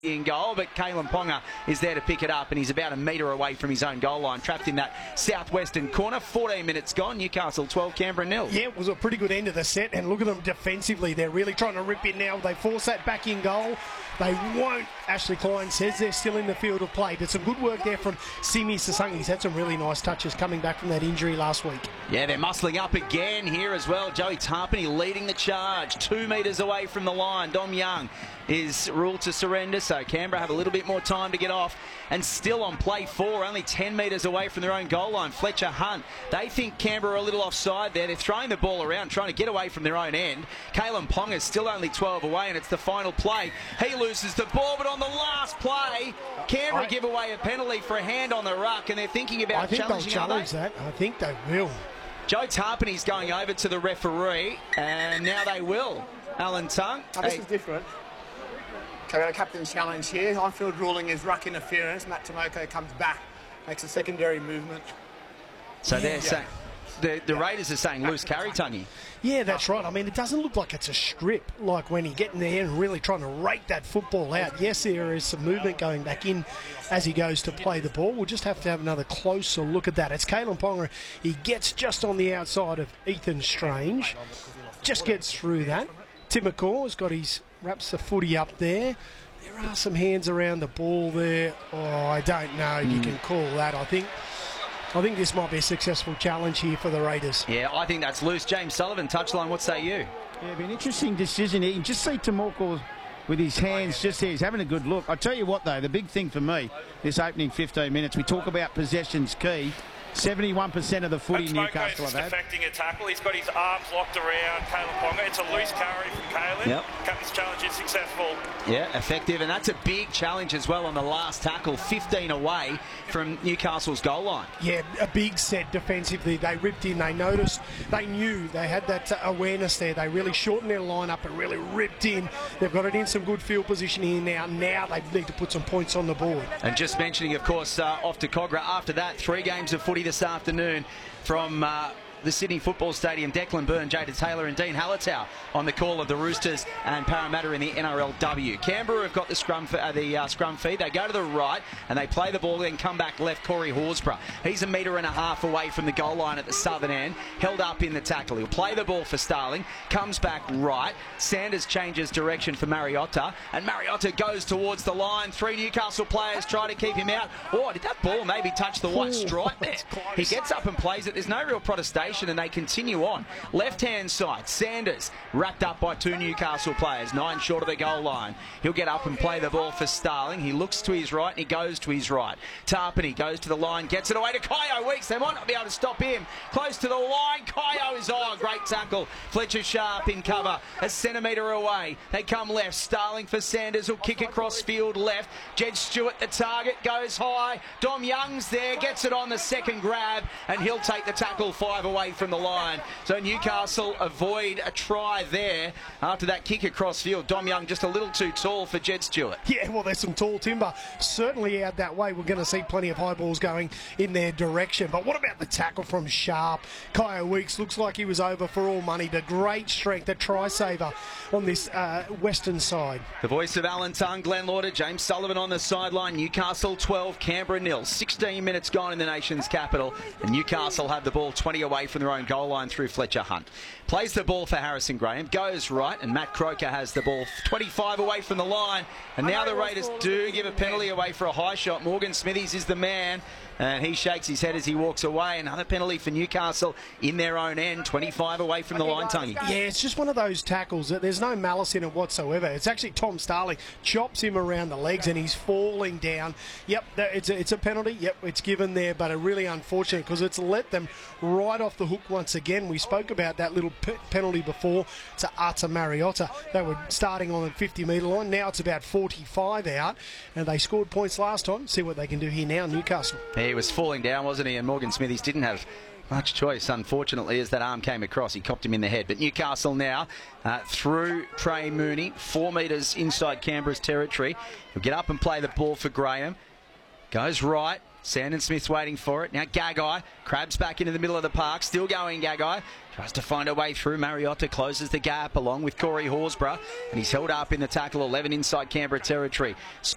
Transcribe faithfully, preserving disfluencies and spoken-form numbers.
in goal, but Kalyn Ponga is there to pick it up, and he's about a metre away from his own goal line, trapped in that southwestern corner. fourteen minutes gone, Newcastle twelve, Canberra nil. Yeah, it was a pretty good end of the set, and look at them defensively. They're really trying to rip in now. They force that back in goal. They won't. Ashley Klein says they're still in the field of play, but some good work there from Simi Sasang. He's had some really nice touches coming back from that injury last week. Yeah, they're muscling up again here as well. Joey Tarpany leading the charge, two metres away from the line. Dom Young is ruled to surrender, so Canberra have a little bit more time to get off, and still on play four, only ten metres away from their own goal line. Fletcher Hunt, they think Canberra are a little offside there. They're throwing the ball around, trying to get away from their own end. Kalyn Ponga is still only twelve away, and it's the final play. He loses the ball, but on the last play, Canberra I, give away a penalty for a hand on the ruck, and they're thinking about I think challenging they'll challenge that. I think they will. Joe Tarpany's going over to the referee, and now they will. Alan Tongue. Oh, this hey. is different. So we've got a captain's challenge here. On-field ruling is ruck interference. Matt Tomoko comes back, makes a secondary movement. So yeah. they're yeah. saying, the, the Raiders are saying loose carry, Tungy. Yeah, that's right. I mean, it doesn't look like it's a strip, like when he get in there and really trying to rake that football out. Yes, there is some movement going back in as he goes to play the ball. We'll just have to have another closer look at that. It's Kalyn Ponga. He gets just on the outside of Ethan Strange. Just gets through that. Tim McCaw's got his, wraps the footy up there. There are some hands around the ball there. Oh, I don't know if mm. you can call that. I think I think this might be a successful challenge here for the Raiders. Yeah, I think that's loose. James Sullivan, touchline, what say you? Yeah, it'll be an interesting decision here. You can just see Tomoko with his hands just there. He's having a good look. I tell you what, though, the big thing for me, this opening fifteen minutes, we talk about possession's key. seventy-one percent of the footy Newcastle have had. Affecting a tackle. He's got his arms locked around Kalyn Ponga. It's a loose carry from Kalyn. Yep. Captain's challenge is successful. Yeah, effective, and that's a big challenge as well on the last tackle, fifteen away from Newcastle's goal line. Yeah, a big set defensively. They ripped in, they noticed, they knew, they had that uh, awareness there. They really shortened their lineup and really ripped in. They've got it in some good field position here now. Now they need to put some points on the board. And just mentioning, of course, uh, off to Cogra after that, three games of footy this afternoon from uh, the Sydney Football Stadium. Declan Byrne, Jada Taylor and Dean Hallertau on the call of the Roosters and Parramatta in the N R L W. Canberra have got the scrum uh, the uh, scrum feed. They go to the right and they play the ball, then come back left. Corey Horsburgh, he's a metre and a half away from the goal line at the southern end, held up in the tackle. He'll play the ball for Starling, comes back right. Sanders changes direction for Mariota, and Mariota goes towards the line. Three Newcastle players try to keep him out. Oh, did that ball maybe touch the white stripe there? He gets up and plays it. There's no real protestation, and they continue on. Left-hand side, Sanders wrapped up by two Newcastle players, nine short of the goal line. He'll get up and play the ball for Starling. He looks to his right and he goes to his right. Tarpany goes to the line, gets it away to Kaio Weeks. They might not be able to stop him. Close to the line, Kaio is on. Great tackle. Fletcher Sharp in cover, a centimetre away. They come left. Starling for Sanders, will kick across field left. Jed Stewart, the target, goes high. Dom Young's there, gets it on the second grab, and he'll take the tackle five away from the line. So Newcastle avoid a try there after that kick across field. Dom Young just a little too tall for Jed Stewart. Yeah, well, there's some tall timber certainly out that way. We're going to see plenty of high balls going in their direction. But what about the tackle from Sharp? Kaio Weeks looks like he was over for all money. The great strength, a try saver on this uh, western side. The voice of Alan Tongue, Glenn Lauder, James Sullivan on the sideline. Newcastle twelve, Canberra nil. sixteen minutes gone in the nation's capital, and Newcastle have the ball twenty away from their own goal line through Fletcher Hunt. Plays the ball for Harrison Graham, goes right, and Matt Croker has the ball twenty-five away from the line. And now the Raiders do give a penalty away for a high shot. Morgan Smithies is the man, and he shakes his head as he walks away. Another penalty for Newcastle in their own end, twenty-five away from the line, Tungy. Yeah, it's just one of those tackles that there's no malice in it whatsoever. It's actually Tom Starling chops him around the legs and he's falling down. Yep, it's a, it's a penalty. Yep, it's given there, but a really unfortunate because it's let them right off the hook once again. We spoke about that little p penalty before to Ata Mariota. They were starting on the fifty metre line. Now it's about forty-five out, and they scored points last time. See what they can do here now, Newcastle. He was falling down, wasn't he? And Morgan Smithies didn't have much choice, unfortunately, as that arm came across. He copped him in the head. But Newcastle now uh, through Trey Mooney, four metres inside Canberra's territory. He'll get up and play the ball for Graham. Goes right. Sandon Smith's waiting for it. Now Gagai crabs back into the middle of the park. Still going, Gagai. Tries to find a way through. Mariota closes the gap along with Corey Horsburgh. And he's held up in the tackle, eleven inside Canberra territory.